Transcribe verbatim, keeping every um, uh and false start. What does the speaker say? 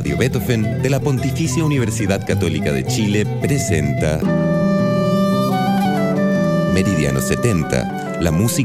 Radio Beethoven de la Pontificia Universidad Católica de Chile presenta Meridiano setenta, la música